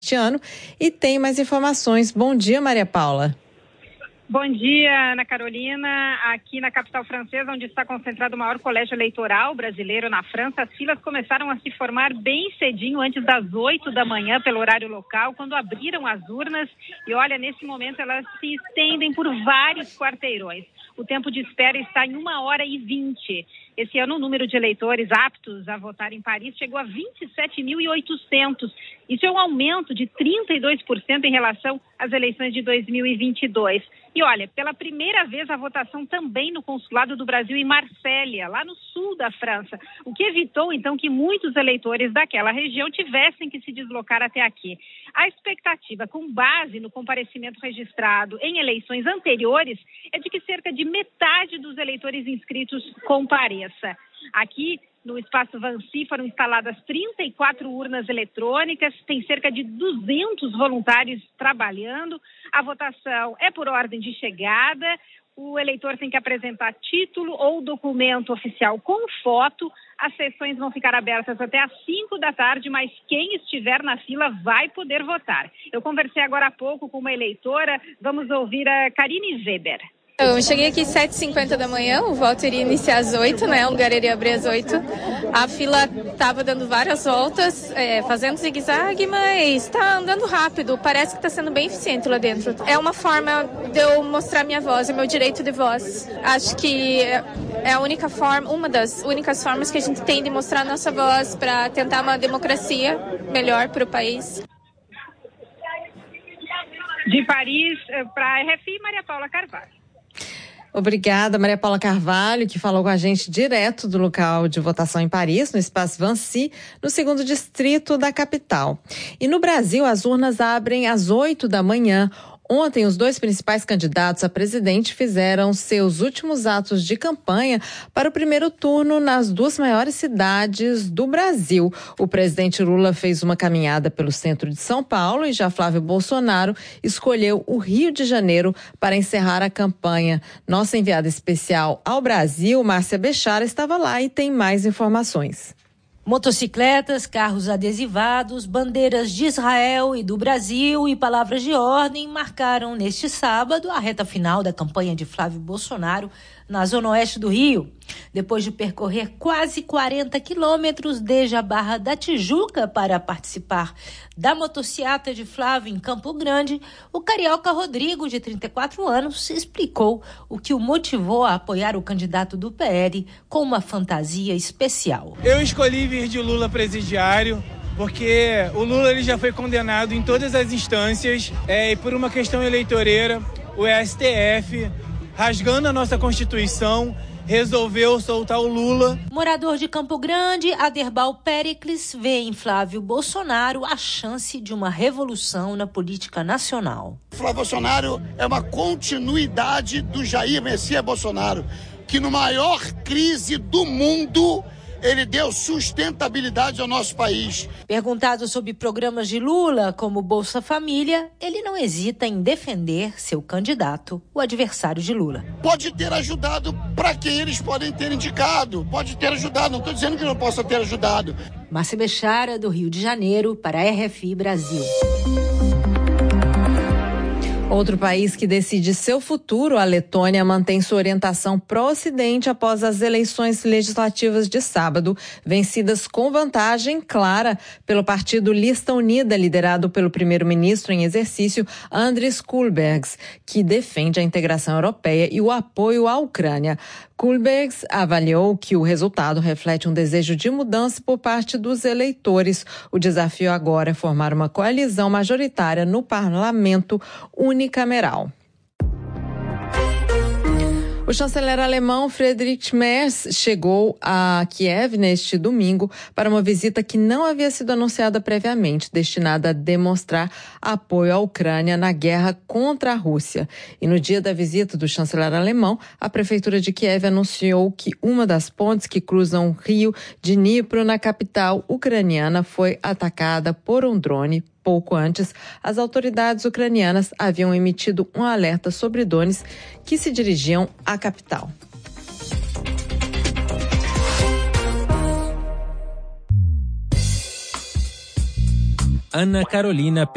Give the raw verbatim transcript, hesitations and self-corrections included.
deste ano e tem mais informações. Bom dia, Maria Paula. Bom dia, Ana Carolina. Aqui na capital francesa, onde está concentrado o maior colégio eleitoral brasileiro na França, as filas começaram a se formar bem cedinho, antes das oito da manhã, pelo horário local, quando abriram as urnas. E olha, nesse momento elas se estendem por vários quarteirões. O tempo de espera está em uma hora e vinte. Esse ano, o número de eleitores aptos a votar em Paris chegou a vinte e sete mil e oitocentos. Isso é um aumento de trinta e dois por cento em relação às eleições de dois mil e vinte e dois. E olha, pela primeira vez a votação também no Consulado do Brasil em Marsella, lá no sul da França, o que evitou então que muitos eleitores daquela região tivessem que se deslocar até aqui. A expectativa, com base no comparecimento registrado em eleições anteriores, é de que cerca de metade dos eleitores inscritos compareça. Aqui no Espaço Vancy foram instaladas trinta e quatro urnas eletrônicas, tem cerca de duzentos voluntários trabalhando. A votação é por ordem de chegada. O eleitor tem que apresentar título ou documento oficial com foto. As sessões vão ficar abertas até às cinco da tarde, mas quem estiver na fila vai poder votar. Eu conversei agora há pouco com uma eleitora. Vamos ouvir a Karine Weber. Eu cheguei aqui às sete e cinquenta da manhã, o voto iria iniciar às oito, né? O lugar iria abrir às oito. A fila estava dando várias voltas, é, fazendo zigue-zague, mas está andando rápido. Parece que está sendo bem eficiente lá dentro. É uma forma de eu mostrar minha voz, é meu direito de voz. Acho que é a única forma, uma das únicas formas que a gente tem de mostrar nossa voz para tentar uma democracia melhor para o país. De Paris, para a R F I, Maria Paula Carvalho. Obrigada, Maria Paula Carvalho, que falou com a gente direto do local de votação em Paris, no Espaço Vancy, no segundo distrito da capital. E no Brasil, as urnas abrem às oito da manhã. Ontem, os dois principais candidatos a presidente fizeram seus últimos atos de campanha para o primeiro turno nas duas maiores cidades do Brasil. O presidente Lula fez uma caminhada pelo centro de São Paulo e já Flávio Bolsonaro escolheu o Rio de Janeiro para encerrar a campanha. Nossa enviada especial ao Brasil, Márcia Bechara, estava lá e tem mais informações. Motocicletas, carros adesivados, bandeiras de Israel e do Brasil e palavras de ordem marcaram neste sábado a reta final da campanha de Flávio Bolsonaro na zona oeste do Rio. Depois de percorrer quase quarenta quilômetros desde a Barra da Tijuca para participar da motociata de Flávio em Campo Grande, o carioca Rodrigo, de trinta e quatro anos, explicou o que o motivou a apoiar o candidato do P L com uma fantasia especial. Eu escolhi vir de Lula presidiário porque o Lula ele já foi condenado em todas as instâncias é, e por uma questão eleitoreira, o S T F, rasgando a nossa Constituição, resolveu soltar o Lula. Morador de Campo Grande, Aderbal Péricles vê em Flávio Bolsonaro a chance de uma revolução na política nacional. Flávio Bolsonaro é uma continuidade do Jair Messias Bolsonaro, que no maior crise do mundo ele deu sustentabilidade ao nosso país. Perguntado sobre programas de Lula, como Bolsa Família, ele não hesita em defender seu candidato, o adversário de Lula. Pode ter ajudado para quem eles podem ter indicado. Pode ter ajudado, não estou dizendo que não possa ter ajudado. Márcia Bechara, do Rio de Janeiro, para a R F I Brasil. Outro país que decide seu futuro, a Letônia, mantém sua orientação pró-Ocidente após as eleições legislativas de sábado, vencidas com vantagem clara pelo partido Lista Unida, liderado pelo primeiro-ministro em exercício, Andris Kulbergs, que defende a integração europeia e o apoio à Ucrânia. Kulbergs avaliou que o resultado reflete um desejo de mudança por parte dos eleitores. O desafio agora é formar uma coalizão majoritária no parlamento unicameral. O chanceler alemão Friedrich Merz chegou a Kiev neste domingo para uma visita que não havia sido anunciada previamente, destinada a demonstrar apoio à Ucrânia na guerra contra a Rússia. E no dia da visita do chanceler alemão, a prefeitura de Kiev anunciou que uma das pontes que cruzam o rio Dnipro na capital ucraniana foi atacada por um drone. Pouco antes, as autoridades ucranianas haviam emitido um alerta sobre drones que se dirigiam à capital. Ana Carolina